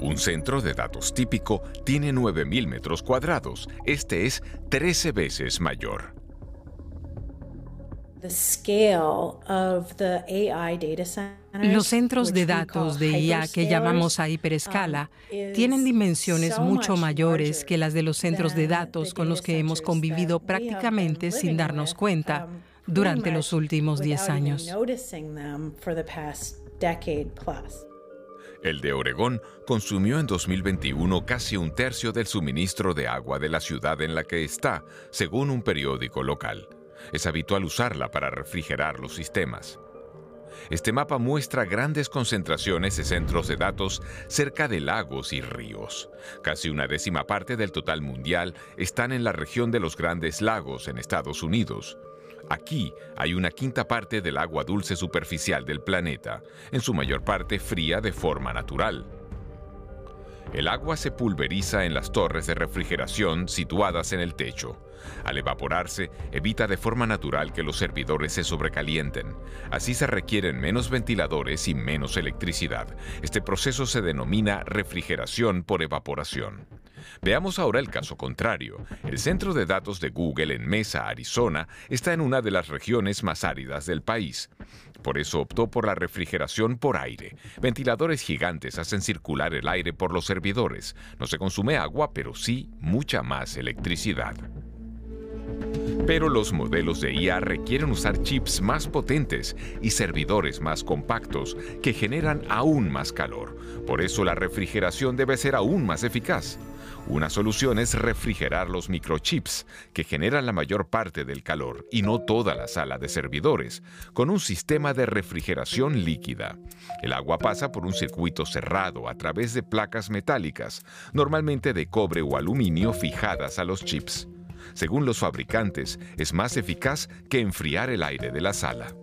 Un centro de datos típico tiene 9.000 metros cuadrados. Este es 13 veces mayor. Los centros de datos de IA que llamamos a hiperescala tienen dimensiones mucho mayores que las de los centros de datos con los que hemos convivido prácticamente sin darnos cuenta durante los últimos 10 años. El de Oregón consumió en 2021 casi un tercio del suministro de agua de la ciudad en la que está, según un periódico local. Es habitual usarla para refrigerar los sistemas. Este mapa muestra grandes concentraciones de centros de datos cerca de lagos y ríos. Casi una décima parte del total mundial están en la región de los Grandes Lagos en Estados Unidos. Aquí hay una quinta parte del agua dulce superficial del planeta, en su mayor parte fría de forma natural. El agua se pulveriza en las torres de refrigeración situadas en el techo. Al evaporarse, evita de forma natural que los servidores se sobrecalienten. Así se requieren menos ventiladores y menos electricidad. Este proceso se denomina refrigeración por evaporación. Veamos ahora el caso contrario. El centro de datos de Google en Mesa, Arizona, está en una de las regiones más áridas del país. Por eso optó por la refrigeración por aire. Ventiladores gigantes hacen circular el aire por los servidores. No se consume agua, pero sí mucha más electricidad. Pero los modelos de IA requieren usar chips más potentes y servidores más compactos que generan aún más calor. Por eso la refrigeración debe ser aún más eficaz. Una solución es refrigerar los microchips, que generan la mayor parte del calor y no toda la sala de servidores, con un sistema de refrigeración líquida. El agua pasa por un circuito cerrado a través de placas metálicas, normalmente de cobre o aluminio fijadas a los chips. Según los fabricantes, es más eficaz que enfriar el aire de la sala.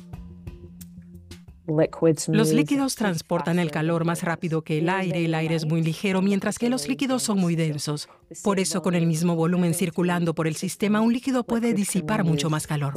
Los líquidos transportan el calor más rápido que el aire es muy ligero, mientras que los líquidos son muy densos. Por eso, con el mismo volumen circulando por el sistema, un líquido puede disipar mucho más calor.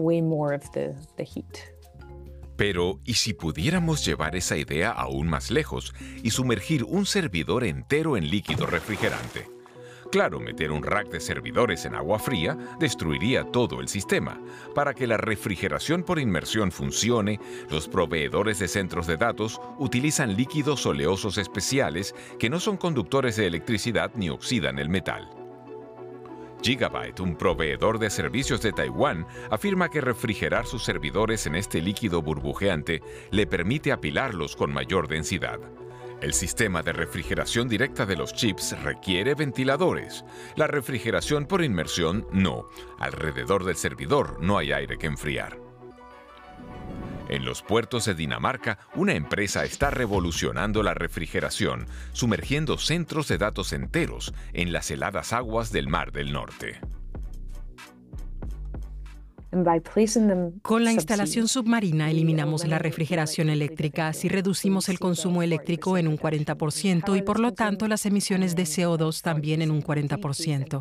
Pero, ¿y si pudiéramos llevar esa idea aún más lejos y sumergir un servidor entero en líquido refrigerante? Claro, meter un rack de servidores en agua fría destruiría todo el sistema. Para que la refrigeración por inmersión funcione, los proveedores de centros de datos utilizan líquidos oleosos especiales que no son conductores de electricidad ni oxidan el metal. Gigabyte, un proveedor de servicios de Taiwán, afirma que refrigerar sus servidores en este líquido burbujeante le permite apilarlos con mayor densidad. El sistema de refrigeración directa de los chips requiere ventiladores. La refrigeración por inmersión no. Alrededor del servidor no hay aire que enfriar. En los puertos de Dinamarca, una empresa está revolucionando la refrigeración, sumergiendo centros de datos enteros en las heladas aguas del Mar del Norte. Con la instalación submarina eliminamos la refrigeración eléctrica, así reducimos el consumo eléctrico en un 40% y por lo tanto las emisiones de CO2 también en un 40%.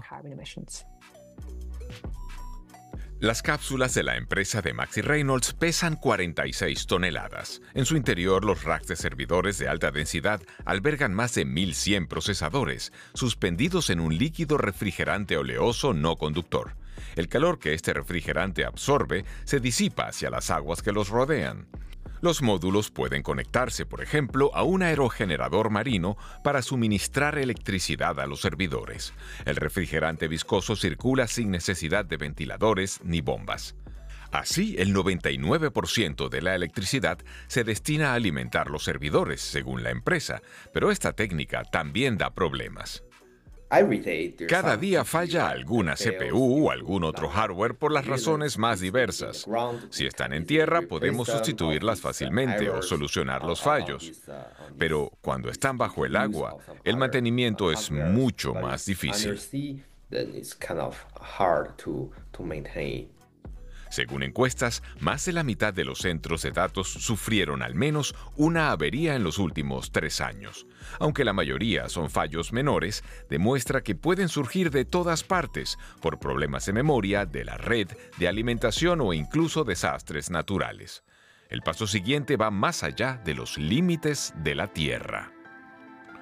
Las cápsulas de la empresa de Maxi Reynolds pesan 46 toneladas. En su interior, los racks de servidores de alta densidad albergan más de 1.100 procesadores, suspendidos en un líquido refrigerante oleoso no conductor. El calor que este refrigerante absorbe se disipa hacia las aguas que los rodean. Los módulos pueden conectarse, por ejemplo, a un aerogenerador marino para suministrar electricidad a los servidores. El refrigerante viscoso circula sin necesidad de ventiladores ni bombas. Así, el 99% de la electricidad se destina a alimentar los servidores, según la empresa, pero esta técnica también da problemas. Cada día falla alguna CPU o algún otro hardware por las razones más diversas. Si están en tierra, podemos sustituirlas fácilmente o solucionar los fallos. Pero cuando están bajo el agua, el mantenimiento es mucho más difícil. Según encuestas, más de la mitad de los centros de datos sufrieron al menos una avería en los últimos 3 años. Aunque la mayoría son fallos menores, demuestra que pueden surgir de todas partes por problemas de memoria, de la red, de alimentación o incluso desastres naturales. El paso siguiente va más allá de los límites de la Tierra.